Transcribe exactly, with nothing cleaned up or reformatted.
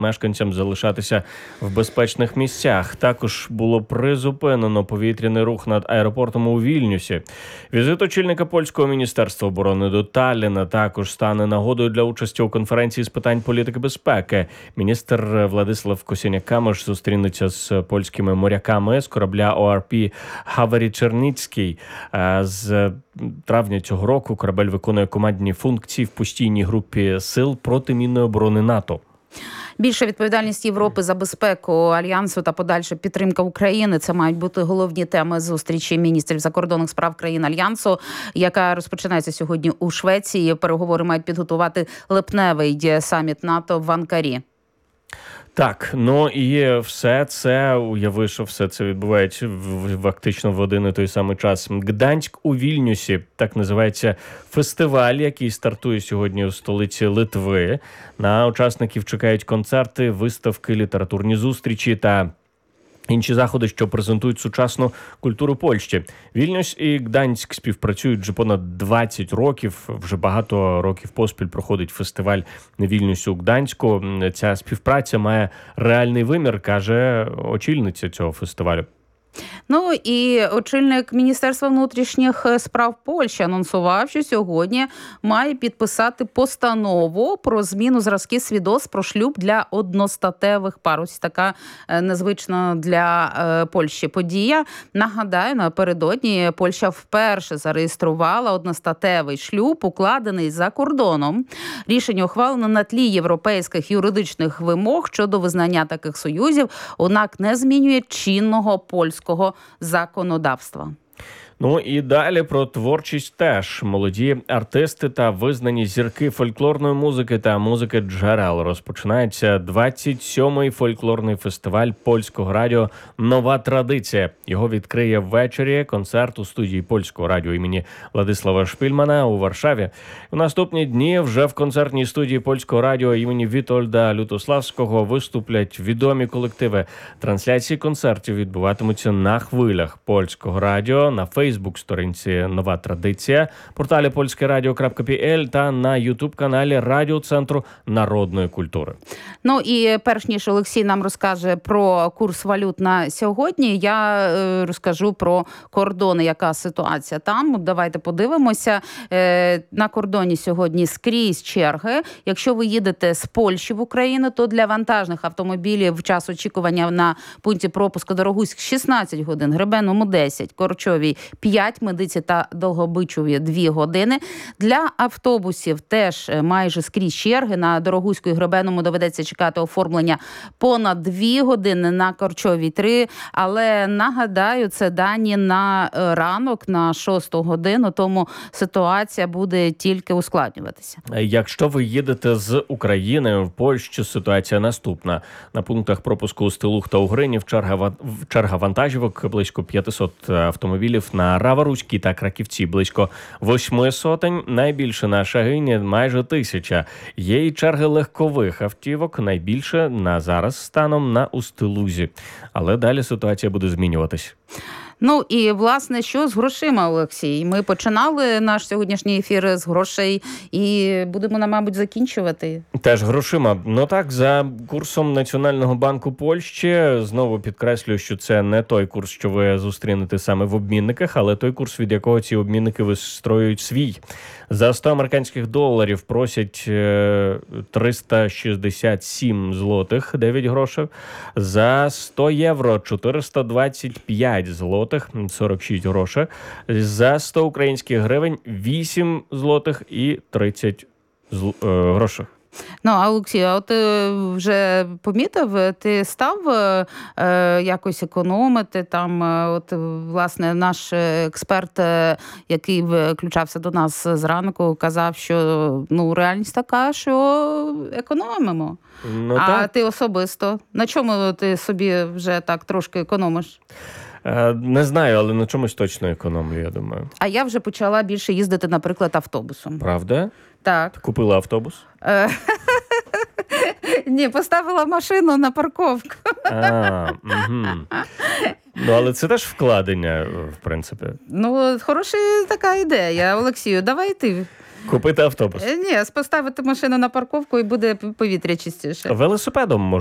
мешканцям залишатися в безпечних місцях. Також було призупинено повітряний рух над аеропортом у Вільнюсі. Візит очільника польського міністерства оборони до Талліна також стане нагодою для участі у конференції з питань політики безпеки. Міністр Владислав Косіняк-Камиш зустрінеться з польськими моряками з корабля О Ар Пі «Хавері Черніцький». З травня цього року корабель виконує командні функції в постійній групі сил протимінної оборони НАТО. Більша відповідальність Європи за безпеку Альянсу та подальша підтримка України – це мають бути головні теми зустрічі міністрів закордонних справ країн Альянсу, яка розпочинається сьогодні у Швеції. Переговори мають підготувати липневий саміт НАТО в Анкарі. Так, ну і все це, уяви, що все це відбувається фактично в один і той самий час. Гданськ у Вільнюсі, так називається фестиваль, який стартує сьогодні у столиці Литви. На учасників чекають концерти, виставки, літературні зустрічі та інші заходи, що презентують сучасну культуру Польщі. Вільнюс і Гданськ співпрацюють вже понад двадцять років. Вже багато років поспіль проходить фестиваль Вільнюсу у Гданську. Ця співпраця має реальний вимір, каже очільниця цього фестивалю. Ну і очільник Міністерства внутрішніх справ Польщі анонсував, що сьогодні має підписати постанову про зміну зразків свідоцтв про шлюб для одностатевих пар. Ось така незвична для Польщі подія. Нагадаю, напередодні Польща вперше зареєструвала одностатевий шлюб, укладений за кордоном. Рішення ухвалено на тлі європейських юридичних вимог щодо визнання таких союзів, однак не змінює чинного польського законодавства. Ну і далі про творчість теж. Молоді артисти та визнані зірки фольклорної музики та музики джерел. Розпочинається двадцять сьомий фольклорний фестиваль Польського радіо «Нова традиція». Його відкриє ввечері концерт у студії Польського радіо імені Владислава Шпільмана у Варшаві. У наступні дні вже в концертній студії Польського радіо імені Вітольда Лютославського виступлять відомі колективи. Трансляції концертів відбуватимуться на хвилях Польського радіо, на Фейсбуці, Фейсбук-сторінці «Нова традиція», порталі польське радіо крапка пі ель та на ютуб-каналі Радіо Центру народної культури. Ну і перш ніж Олексій нам розкаже про курс валют на сьогодні, я е, розкажу про кордони, яка ситуація там. Давайте подивимося. Е, на кордоні сьогодні скрізь черги. Якщо ви їдете з Польщі в Україну, то для вантажних автомобілів час очікування на пункті пропуску Дорогуськ шістнадцять годин, Гребенному десять, Корчовій п'ять, Медиці та Довгобичові дві години. Для автобусів теж майже скрізь черги. На Дорогуську і Гребенному доведеться чекати оформлення понад дві години, на Корчовій три. Але нагадаю, це дані на ранок, на шосту годину, тому ситуація буде тільки ускладнюватися. Якщо ви їдете з України в Польщу, ситуація наступна. На пунктах пропуску у Стилух та Угринів черга, черга вантажівок близько п'ятсот автомобілів, на Раваруській та Краківці близько восьми сотень, найбільше на Шагині майже тисяча. Є і черги легкових автівок, найбільше на зараз станом на Устилузі. Але далі ситуація буде змінюватись. Ну і, власне, що з грошима, Олексій? Ми починали наш сьогоднішній ефір з грошей і будемо, мабуть, закінчувати. Теж грошима. Ну так, за курсом Національного банку Польщі, знову підкреслюю, що це не той курс, що ви зустрінете саме в обмінниках, але той курс, від якого ці обмінники вистроюють свій. За сто американських доларів просять триста шістдесят сім злотих дев'ять грошей. За сто євро чотириста двадцять п'ять злотих сорок шість грошей. За сто українських гривень вісім злотих і тридцять зл... е, грошей. Ну, а Олексій, а от ти вже помітив, ти став е, якось економити, там, от, власне, наш експерт, який включався до нас зранку, казав, що, ну, реальність така, що економимо. Ну, а так. Ти особисто, на чому ти собі вже так трошки економиш? Не знаю, але на чомусь точно економлю, я думаю. А я вже почала більше їздити, наприклад, автобусом. Правда? Так. Ти купила автобус? Ні, поставила машину на парковку. А, угу. Ну, але це теж вкладення, в принципі. Ну, хороша така ідея. Олексію, давай ти. Купити автобус. Ні, поставити машину на парковку і буде повітря чистіше. Велосипедом